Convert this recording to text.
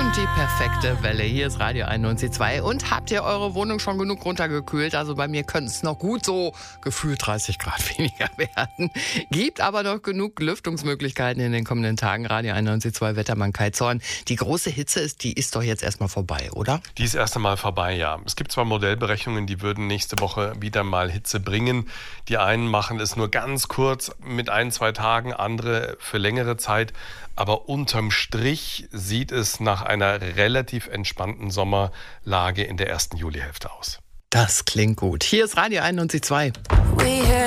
Und die perfekte Welle. Hier ist Radio 91.2. Und habt ihr eure Wohnung schon genug runtergekühlt? Also bei mir könnte es noch gut so gefühlt 30 Grad weniger werden. Gibt aber noch genug Lüftungsmöglichkeiten in den kommenden Tagen. Radio 91.2 Wettermann Kai Zorn. Die große Hitze die ist doch jetzt erstmal vorbei, oder? Die ist erst einmal vorbei, ja. Es gibt zwar Modellberechnungen, die würden nächste Woche wieder mal Hitze bringen. Die einen machen es nur ganz kurz mit 1-2 Tagen, andere für längere Zeit. Aber unterm Strich sieht es nach einer relativ entspannten Sommerlage in der ersten Julihälfte aus. Das klingt gut. Hier ist Radio 91.2.